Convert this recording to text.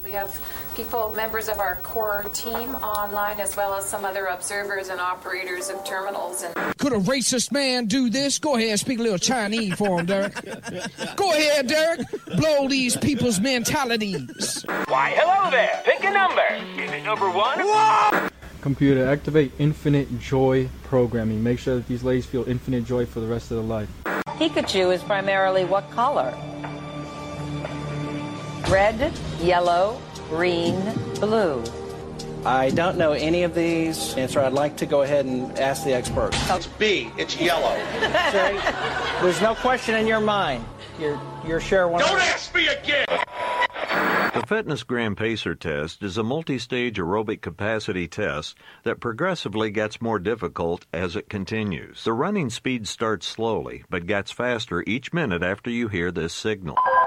We have people, members of our core team online, as well as some other observers and operators of terminals. Could a racist man do this? Go ahead and speak a little Chinese for him, Derek. Go ahead, Derek. Blow these people's mentalities. Why, hello there. Pick a number. Is it number 1? Whoa! Computer, activate infinite joy programming. Make sure that these ladies feel infinite joy for the rest of their life. Pikachu is primarily what color? Red, yellow, green, blue. I don't know any of these, and so I'd like to go ahead and ask the expert. It's B. It's yellow. Jay, there's no question in your mind. You're sure one. Don't ask me again! The Fitness Gram Pacer test is a multi-stage aerobic capacity test that progressively gets more difficult as it continues. The running speed starts slowly, but gets faster each minute after you hear this signal.